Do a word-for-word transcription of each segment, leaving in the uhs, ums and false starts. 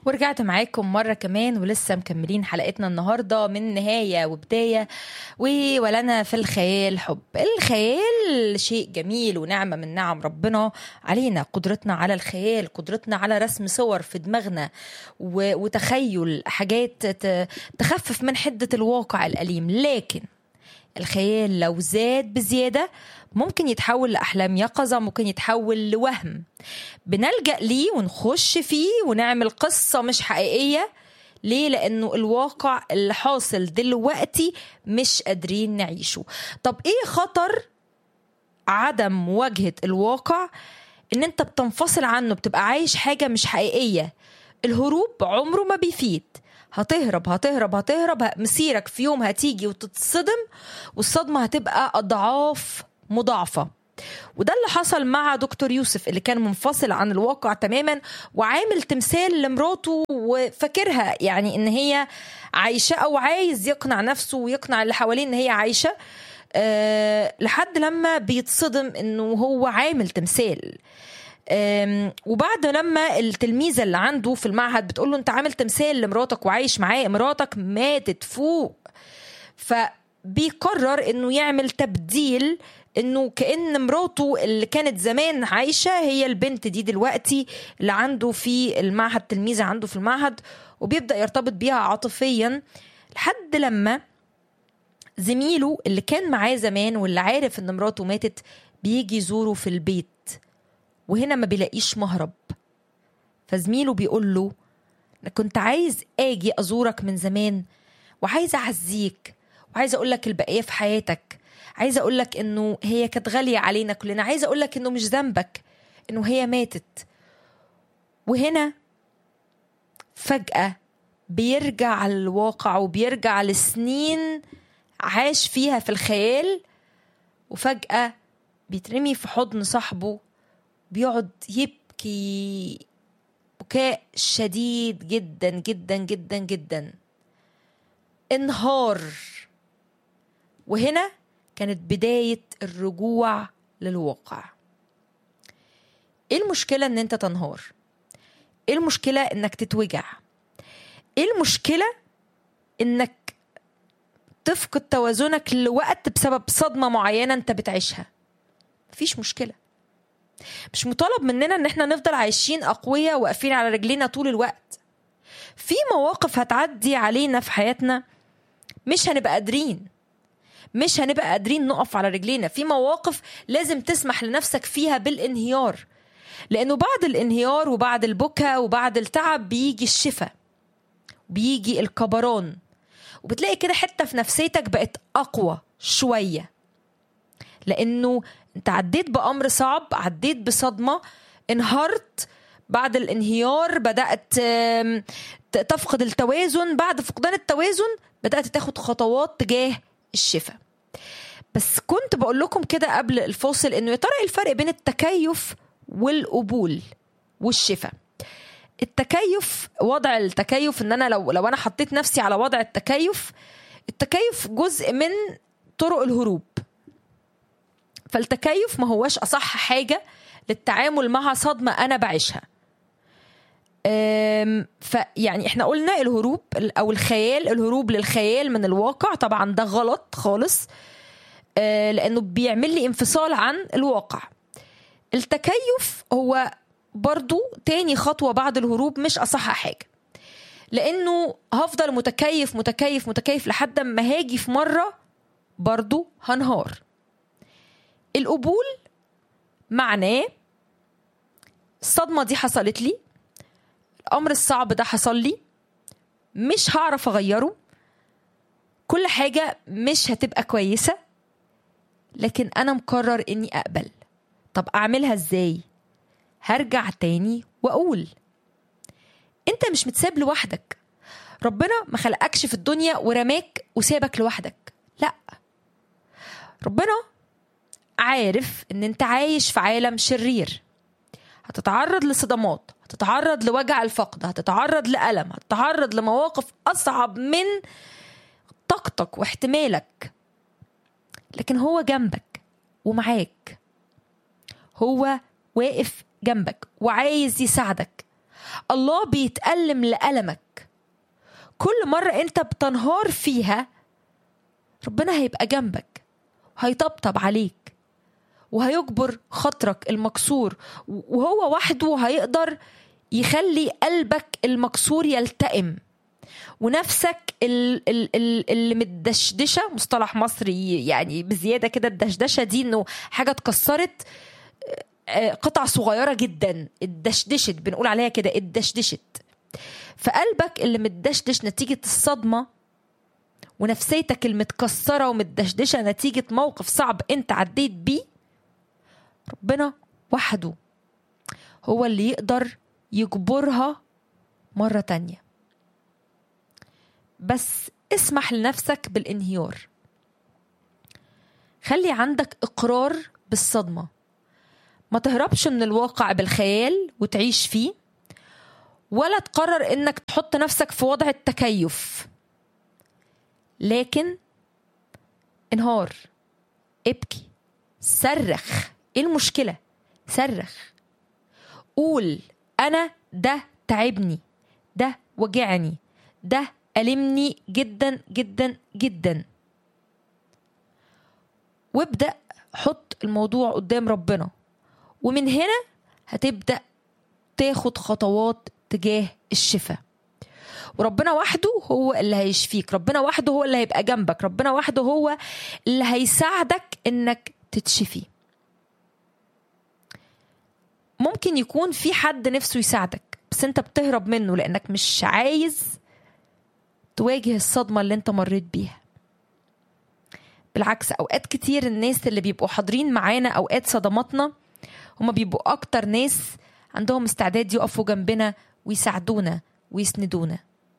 ورجعت معاكم مرة كمان ولسه مكملين حلقتنا النهاردة من نهاية وبداية. ولنا في الخيال حب. الخيال شيء جميل ونعمة من نعم ربنا علينا، قدرتنا على الخيال، قدرتنا على رسم صور في دماغنا وتخيل حاجات تخفف من حدة الواقع الأليم. لكن الخيال لو زاد بزيادة ممكن يتحول لأحلام يقظة، ممكن يتحول لوهم بنلجأ ليه ونخش فيه ونعمل قصة مش حقيقية. ليه؟ لأنه الواقع اللي حاصل دلوقتي مش قادرين نعيشه. طب إيه خطر عدم مواجهة الواقع؟ إن أنت بتنفصل عنه، بتبقى عايش حاجة مش حقيقية. الهروب عمره ما بيفيد. هتهرب هتهرب هتهرب مسيرك في يوم هتيجي وتتصدم، والصدمة هتبقى أضعاف مضاعفة. وده اللي حصل مع دكتور يوسف اللي كان منفصل عن الواقع تماما وعامل تمثال لمراته وفكرها يعني ان هي عايشة، او عايز يقنع نفسه ويقنع اللي حواليه ان هي عايشة، أه لحد لما بيتصدم انه هو عامل تمثال. وبعد لما التلميذة اللي عنده في المعهد بتقوله انت عامل تمثال لمراتك وعايش معاه، مراتك ماتت فوق، فبيقرر انه يعمل تبديل، انه كأن مراته اللي كانت زمان عايشة هي البنت دي دلوقتي اللي عنده في المعهد، تلميذة عنده في المعهد، وبيبدأ يرتبط بيها عاطفيا لحد لما زميله اللي كان معاه زمان واللي عارف ان مراته ماتت بيجي يزوره في البيت، وهنا ما بيلاقيش مهرب. فزميله بيقول له أنا كنت عايز اجي ازورك من زمان، وعايز اعزيك، وعايز اقولك البقية في حياتك، عايز اقولك انه هي كانت غالية علينا كلنا، عايز اقولك انه مش ذنبك انه هي ماتت. وهنا فجأة بيرجع الواقع وبيرجع لسنين عاش فيها في الخيال، وفجأة بيترمي في حضن صاحبه، بيقعد يبكي بكاء شديد جدا جدا جدا جدا، انهار. وهنا كانت بداية الرجوع للواقع. ايه المشكلة ان انت تنهار؟ ايه المشكلة انك تتوجع؟ ايه المشكلة انك تفقد توازنك لوقت بسبب صدمة معينة انت بتعيشها؟ مفيش مشكلة. مش مطالب مننا ان احنا نفضل عايشين اقوياء واقفين على رجلينا طول الوقت. في مواقف هتعدي علينا في حياتنا مش هنبقى قادرين مش هنبقى قادرين نقف على رجلينا. في مواقف لازم تسمح لنفسك فيها بالانهيار، لأنه بعد الانهيار وبعد البكاء وبعد التعب بيجي الشفاء، بيجي الكبران، وبتلاقي كده حتة في نفسيتك بقت أقوى شوية، لأنه انت عديت بأمر صعب، عديت بصدمة، انهارت. بعد الانهيار بدأت تفقد التوازن، بعد فقدان التوازن بدأت تاخد خطوات تجاه الشفاء. بس كنت بقول لكم كده قبل الفاصل انه يا ترى ايه الفرق بين التكيف والقبول والشفاء؟ التكيف، وضع التكيف ان انا لو لو انا حطيت نفسي على وضع التكيف، التكيف جزء من طرق الهروب. فالتكيف ما هوش اصح حاجة للتعامل مع صدمة انا بعيشها. فيعني احنا قلنا الهروب او الخيال، الهروب للخيال من الواقع، طبعا ده غلط خالص لانه بيعمل لي انفصال عن الواقع. التكيف هو برضو تاني خطوة بعد الهروب، مش اصح حاجة، لانه هفضل متكيف متكيف متكيف لحد ما هاجي في مرة برضو هنهار. القبول معناه الصدمة دي حصلت لي، الأمر الصعب ده حصل لي، مش هعرف أغيره، كل حاجة مش هتبقى كويسة، لكن أنا مقرر إني أقبل. طب أعملها إزاي؟ هرجع تاني وأقول أنت مش متساب لوحدك. ربنا ما خلقكش في الدنيا ورماك وسابك لوحدك، لا، ربنا عارف إن أنت عايش في عالم شرير، هتتعرض لصدمات، هتتعرض لوجع الفقد، هتتعرض لألم، هتتعرض لمواقف أصعب من طاقتك واحتمالك، لكن هو جنبك ومعاك، هو واقف جنبك وعايز يساعدك. الله بيتألم لألمك. كل مرة انت بتنهار فيها ربنا هيبقى جنبك، هيطبطب عليك وهيجبر خاطرك المكسور، وهو وحده هيقدر يخلي قلبك المكسور يلتئم، ونفسك اللي متدشدشة، مصطلح مصري يعني بزيادة كده، الدشدشة دي انه حاجة اتكسرت قطع صغيرة جدا، الدشدشت بنقول عليها كده، الدشدشت. فقلبك اللي متدشدش نتيجة الصدمة، ونفسيتك المتكسرة ومتدشدشة نتيجة موقف صعب انت عديت بيه، ربنا وحده هو اللي يقدر يجبرها مرة تانية. بس اسمح لنفسك بالانهيار، خلي عندك إقرار بالصدمة، ما تهربش من الواقع بالخيال وتعيش فيه، ولا تقرر انك تحط نفسك في وضع التكيف، لكن انهار، ابكي، صرخ. ايه المشكلة؟ صرخ، قول انا ده تعبني، ده وجعني، ده ألمني جدا جدا جدا، وابدأ حط الموضوع قدام ربنا، ومن هنا هتبدأ تاخد خطوات تجاه الشفاء. وربنا وحده هو اللي هيشفيك، ربنا وحده هو اللي هيبقى جنبك، ربنا وحده هو اللي هيساعدك انك تتشفي. ممكن يكون في حد نفسه يساعدك بس انت بتهرب منه لانك مش عايز تواجه الصدمة اللي انت مريت بيها. بالعكس، اوقات كتير الناس اللي بيبقوا حاضرين معانا اوقات صدماتنا هما بيبقوا اكتر ناس عندهم استعداد يقفوا جنبنا ويساعدونا ويسندونا.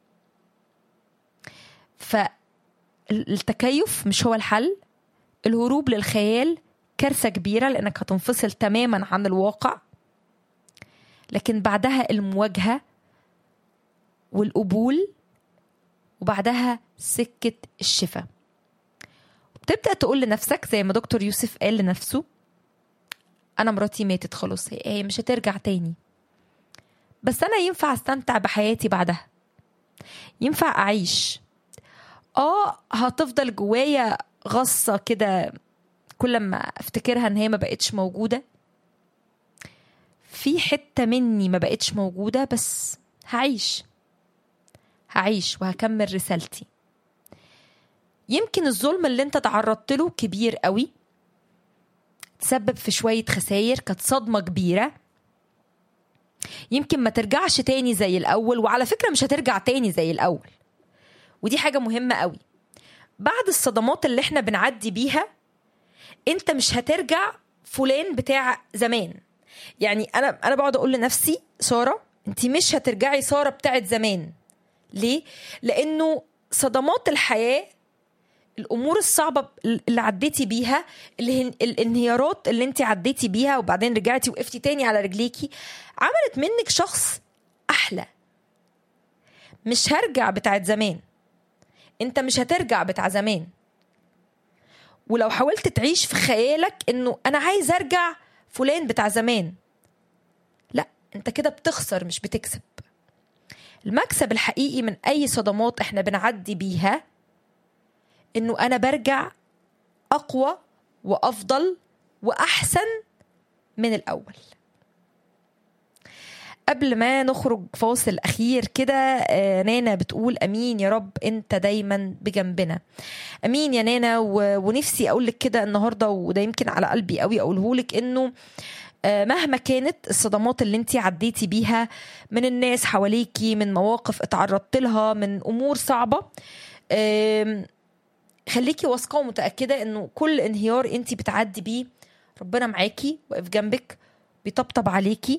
فالتكيف مش هو الحل، الهروب للخيال كارثة كبيرة لأنك هتنفصل تماما عن الواقع، لكن بعدها المواجهة والقبول، وبعدها سكة الشفاء. بتبدأ تقول لنفسك زي ما دكتور يوسف قال لنفسه، أنا مراتي ماتت خلاص، هي مش هترجع تاني، بس أنا ينفع استمتع بحياتي بعدها، ينفع أعيش. آه هتفضل جوايا غصة كده كل ما افتكرها ان هي ما بقتش موجودة، في حتة مني ما بقتش موجودة، بس هعيش هعيش وهكمل رسالتي. يمكن الظلم اللي انت تعرضت له كبير قوي، تسبب في شوية خسائر، كانت صدمة كبيرة، يمكن ما ترجعش تاني زي الأول، وعلى فكرة مش هترجع تاني زي الأول، ودي حاجة مهمة قوي. بعد الصدمات اللي احنا بنعدي بيها انت مش هترجع فلان بتاع زمان. يعني انا انا بقعد اقول لنفسي سارة انت مش هترجعي سارة بتاعت زمان. ليه؟ لانه صدمات الحياة، الامور الصعبة اللي عديتي بيها، اللي الانهيارات اللي انت عديتي بيها وبعدين رجعتي وقفتي تاني على رجليكي، عملت منك شخص احلى. مش هرجع بتاعت زمان، انت مش هترجع بتاع زمان. ولو حاولت تعيش في خيالك انه انا عايز ارجع فلان بتاع زمان، لا، انت كده بتخسر مش بتكسب. المكسب الحقيقي من اي صدمات احنا بنعدي بيها انه انا برجع اقوى وافضل واحسن من الاول. قبل ما نخرج فاصل أخير كده، نانا بتقول أمين يا رب أنت دايما بجنبنا. أمين يا نانا. ونفسي أقولك كده النهاردة، وده يمكن على قلبي قوي أقولهولك، إنه مهما كانت الصدمات اللي انتي عديتي بيها من الناس حواليكي، من مواقف اتعرضت لها، من أمور صعبة، خليكي واثقة ومتأكدة إنه كل انهيار انتي بتعدي بيه ربنا معاكي، واقف جنبك، بيطبطب عليكي.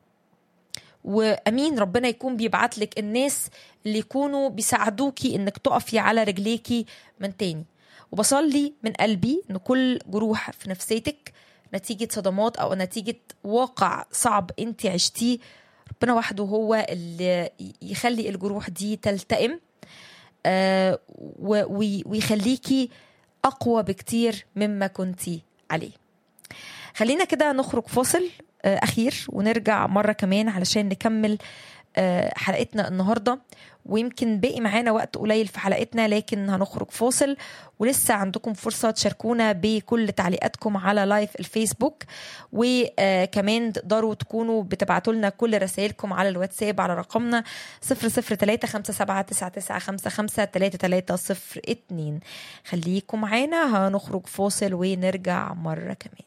وأمين ربنا يكون بيبعت لك الناس اللي يكونوا بيساعدوكي انك تقفي على رجليكي من تاني. وبصلي من قلبي ان كل جروح في نفسيتك نتيجة صدمات او نتيجة واقع صعب انت عشتيه، ربنا وحده هو اللي يخلي الجروح دي تلتئم آه ويخليكي اقوى بكتير مما كنتي عليه. خلينا كده نخرج فاصل أخير ونرجع مرة كمان علشان نكمل حلقتنا النهاردة، ويمكن باقي معانا وقت قليل في حلقتنا، لكن هنخرج فاصل ولسه عندكم فرصة تشاركونا بكل تعليقاتكم على لايف الفيسبوك، وكمان تقدروا تكونوا بتبعتوا لنا كل رسائلكم على الواتساب على رقمنا صفر صفر ثلاثة خمسة سبعة تسعة تسعة خمسة خمسة ثلاثة ثلاثة صفر اتنين. خليكم معانا، هنخرج فاصل ونرجع مرة كمان.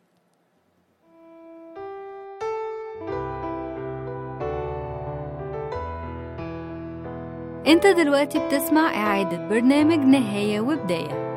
انت دلوقتي بتسمع إعادة برنامج نهاية وبداية.